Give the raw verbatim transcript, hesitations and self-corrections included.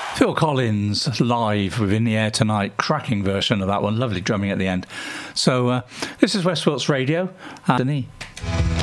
Phil Collins live with In the Air Tonight, cracking version of that one, lovely drumming at the end. So uh, this is West Wilts Radio. Anthony.